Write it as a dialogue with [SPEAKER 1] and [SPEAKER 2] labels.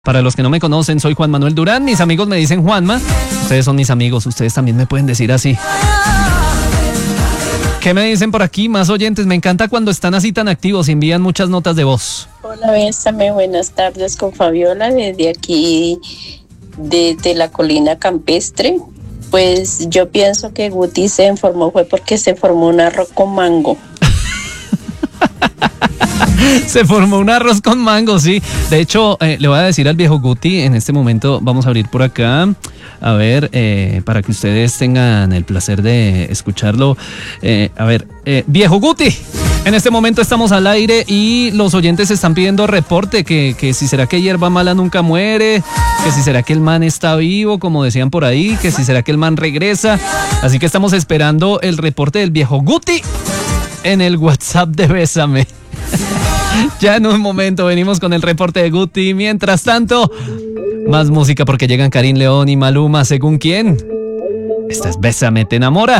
[SPEAKER 1] Para los que no me conocen, soy Juan Manuel Durán. Mis amigos me dicen Juanma. Ustedes son mis amigos, ustedes también me pueden decir así. ¿Qué me dicen por aquí? Más oyentes. Me encanta cuando están así tan activos y envían muchas notas de voz.
[SPEAKER 2] Hola, Bésame. Buenas tardes con Fabiola desde aquí, desde la colina campestre. Pues yo pienso que Guti se enfermó fue porque se formó un arroz con mango.
[SPEAKER 1] Se formó un arroz con mango, sí. De hecho, le voy a decir al viejo Guti, en este momento vamos a abrir por acá, a ver, para que ustedes tengan el placer de escucharlo. Viejo Guti, en este momento estamos al aire y los oyentes están pidiendo reporte, que si será que hierba mala nunca muere, que si será que el man está vivo, como decían por ahí, que si será que el man regresa. Así que estamos esperando el reporte del viejo Guti en el WhatsApp de Bésame. Ya en un momento venimos con el reporte de Guti. Mientras tanto, más música porque llegan Karim León y Maluma, ¿según quién? Esta es Bésame, te enamora.